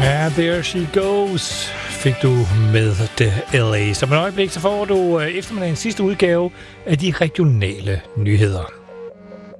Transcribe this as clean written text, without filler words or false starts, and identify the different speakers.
Speaker 1: Ja, there she goes, fik du med The LA. Som et øjeblik, så får du eftermiddagens sidste udgave af de regionale nyheder.